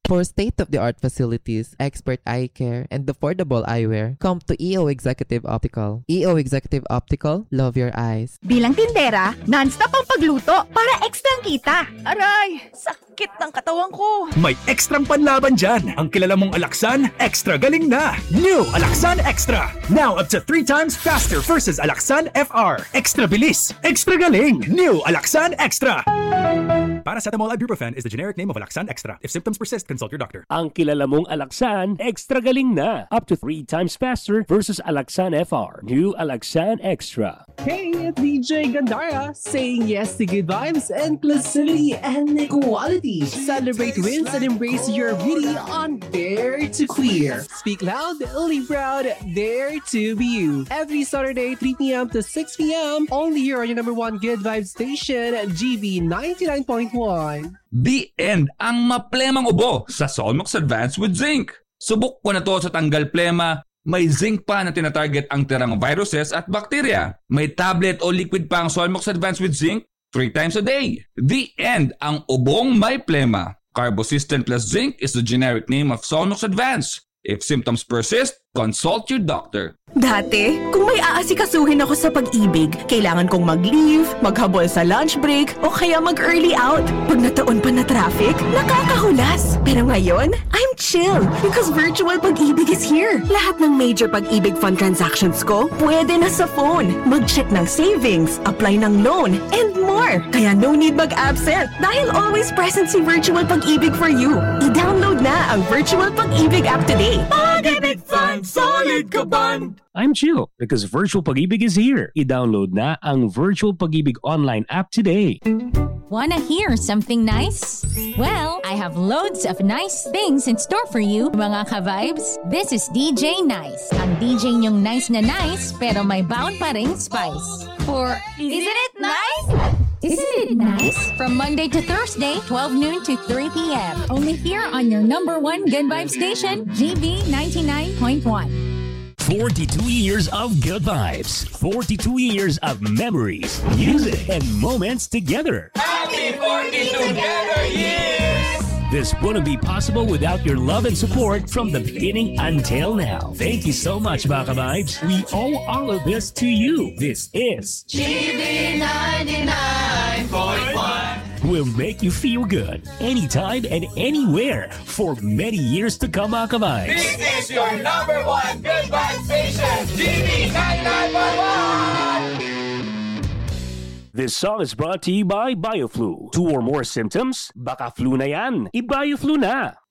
For state-of-the-art facilities, expert eye care, and affordable eyewear, come to EO Executive Optical. EO Executive Optical, love your eyes. Bilang tindera, non-stop ang pagluto para ekstrang kita. Aray, sakit ng katawan ko. May ekstrang panlaban dyan. Ang kilala mong Alaxan, extra galing na. New Alaxan Extra. Now up to 3 times faster versus Alaxan FR. Extra bilis, extra galing. New Alaxan Extra. Paracetamol Ibuprofen is the generic name of Alaxan Extra. If symptoms persist, consult your doctor. Ang kilala mong Alaxan, extra galing na. Up to 3 times faster versus Alaxan FR. New Alaxan Extra. Hey, it's DJ Gandara saying yes to good vibes, inclusivity, and equality. Celebrate wins and embrace your beauty on Dare to Queer. Speak loud, live proud, dare to be you. Every Saturday, 3 p.m. to 6 p.m. only here on your number one good vibes station, GB 99.1. The end ang maplemang ubo sa Solmox Advanced with Zinc. Subok ko na to sa tanggal plema. May zinc pa na tinatarget ang tirang viruses at bacteria. May tablet o liquid pa ang Solmox Advanced with Zinc 3 times a day. The end ang ubong may plema. Carbosystem plus zinc is the generic name of Solmox Advanced. If symptoms persist, consult your doctor. Dati, kung may aasikasuhin ako sa pag-ibig, kailangan kong mag-leave, maghabol sa lunch break, o kaya mag-early out. Pag nataon pa na traffic, nakakahulas. Pero ngayon, I'm chill because virtual pag-ibig is here. Lahat ng major pag-ibig fund transactions ko, pwede na sa phone. Mag-check ng savings, apply ng loan, and more. Kaya no need mag-absent dahil always present si virtual pag-ibig for you. I-download na ang virtual pag-ibig app today. Pag-ibig Fund, solid ka band! I'm chill because Virtual Pag-ibig is here. I-download na ang Virtual Pag-ibig online app today. Wanna hear something nice? Well, I have loads of nice things in store for you, mga ka-vibes. This is DJ Nice. Ang DJ niyong nice na nice, pero may bound pa ring spice. For Isn't It Nice? Isn't it nice? From Monday to Thursday, 12 noon to 3 p.m. Only here on your number one good vibe station, GB 99.1. 42 years of good vibes. 42 years of memories, music, and moments together. Happy 40 together years! This wouldn't be possible without your love and support from the beginning until now. Thank you so much, Baka Vibes. We owe all of this to you. This is GB 99.1. Will make you feel good anytime and anywhere for many years to come, Baka Vibes. This is your number one good vibe station, GB 99.1. This song is brought to you by BioFlu. 2 or more symptoms? Baka flu na yan. I-BioFlu na.